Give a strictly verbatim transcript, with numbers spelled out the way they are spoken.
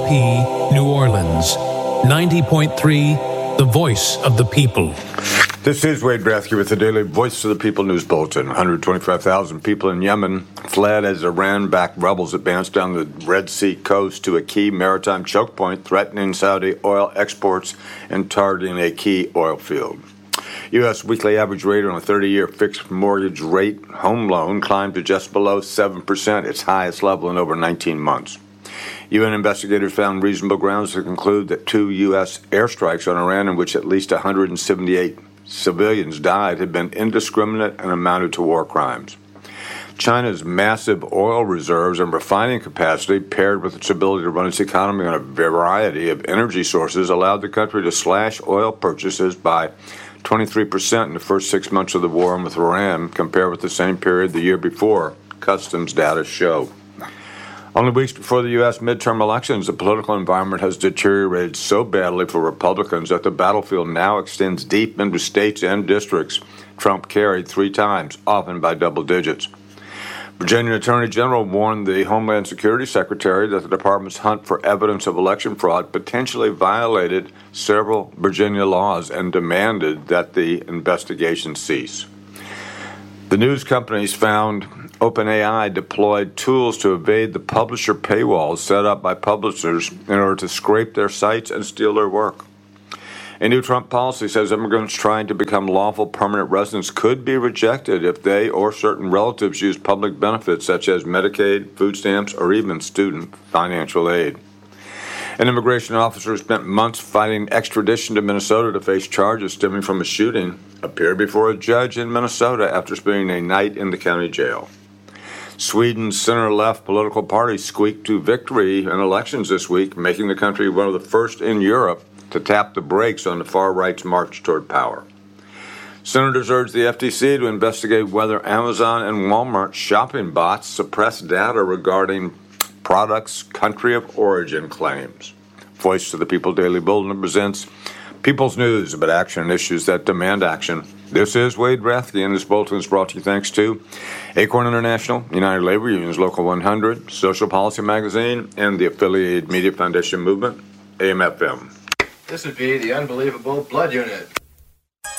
P, New Orleans. ninety point three, the voice of the people. This is Wade Brathke with the Daily Voice of the People News Bulletin. one hundred twenty-five thousand people in Yemen fled as Iran-backed rebels advanced down the Red Sea coast to a key maritime choke point, threatening Saudi oil exports and targeting a key oil field. U S weekly average rate on a thirty-year fixed mortgage rate home loan climbed to just below seven percent, its highest level in over nineteen months. U N investigators found reasonable grounds to conclude that two U S airstrikes on Iran, in which at least one hundred seventy-eight civilians died, had been indiscriminate and amounted to war crimes. China's massive oil reserves and refining capacity, paired with its ability to run its economy on a variety of energy sources, allowed the country to slash oil purchases by twenty-three percent in the first six months of the war with Iran, compared with the same period the year before, customs data show. Only weeks before the U S midterm elections, the political environment has deteriorated so badly for Republicans that the battlefield now extends deep into states and districts Trump carried three times, often by double digits. Virginia Attorney General warned the Homeland Security Secretary that the department's hunt for evidence of election fraud potentially violated several Virginia laws and demanded that the investigation cease. The news companies found OpenAI deployed tools to evade the publisher paywalls set up by publishers in order to scrape their sites and steal their work. A new Trump policy says immigrants trying to become lawful permanent residents could be rejected if they or certain relatives use public benefits such as Medicaid, food stamps, or even student financial aid. An immigration officer spent months fighting extradition to Minnesota to face charges stemming from a shooting appeared before a judge in Minnesota after spending a night in the county jail. Sweden's center-left political party squeaked to victory in elections this week, making the country one of the first in Europe to tap the brakes on the far-right's march toward power. Senators urged the F T C to investigate whether Amazon and Walmart shopping bots suppress data regarding products' country of origin claims. Voice of the People Daily Bulletin presents People's News about action and issues that demand action. This is Wade Brathke, and this bulletin is brought to you thanks to Acorn International, United Labor Unions Local one hundred, Social Policy Magazine, and the Affiliated Media Foundation Movement, A M F M. This would be the Unbelievable Blood Unit.